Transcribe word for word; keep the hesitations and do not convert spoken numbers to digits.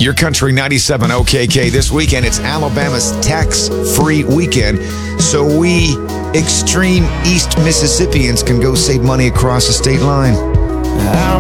Your Country ninety-seven O K K. This weekend, it's Alabama's tax-free weekend, so we extreme East Mississippians can go save money across the state line.